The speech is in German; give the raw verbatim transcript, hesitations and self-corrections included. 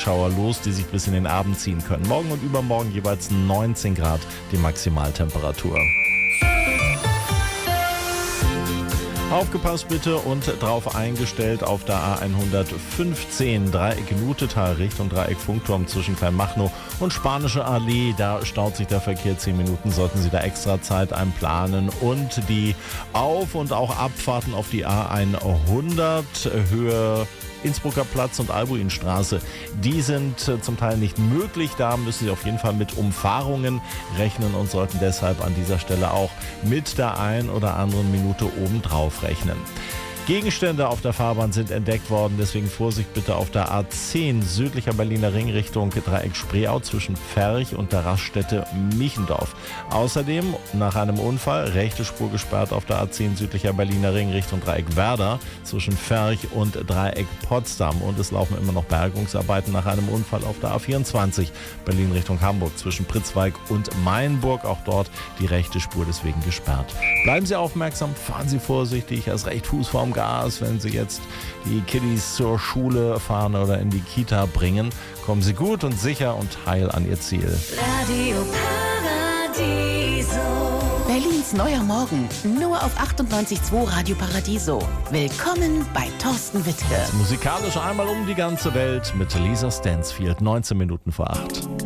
Regenschauer los, die sich bis in den Abend ziehen können. Morgen und übermorgen jeweils neunzehn Grad die Maximaltemperatur. Aufgepasst bitte und drauf eingestellt auf der A hundertfünfzehn Dreieck Nutetal Richtung Dreieck Funkturm zwischen Kleinmachnow und Spanische Allee. Da staut sich der Verkehr zehn Minuten, sollten Sie da extra Zeit einplanen. Und die Auf- und auch Abfahrten auf die A hundert Höhe Innsbrucker Platz und Albuinstraße, die sind zum Teil nicht möglich. Da müssen Sie auf jeden Fall mit Umfahrungen rechnen und sollten deshalb an dieser Stelle auch mit der ein oder anderen Minute obendrauf rechnen. Gegenstände auf der Fahrbahn sind entdeckt worden, deswegen Vorsicht bitte auf der A zehn südlicher Berliner Ring Richtung Dreieck Spreeau zwischen Ferch und der Raststätte Michendorf. Außerdem nach einem Unfall rechte Spur gesperrt auf der A zehn südlicher Berliner Ring Richtung Dreieck Werder zwischen Ferch und Dreieck Potsdam. Und es laufen immer noch Bergungsarbeiten nach einem Unfall auf der A vierundzwanzig Berlin Richtung Hamburg zwischen Pritzwalk und Mainburg. Auch dort die rechte Spur deswegen gesperrt. Bleiben Sie aufmerksam, fahren Sie vorsichtig, erst recht Fuß vorm Gas, wenn Sie jetzt die Kiddies zur Schule fahren oder in die Kita bringen. Kommen Sie gut und sicher und heil an Ihr Ziel. Radio Paradiso. Berlins neuer Morgen, nur auf achtundneunzig Komma zwei Radio Paradiso. Willkommen bei Thorsten Wittke. Musikalisch einmal um die ganze Welt mit Lisa Stansfield, neunzehn Minuten vor acht.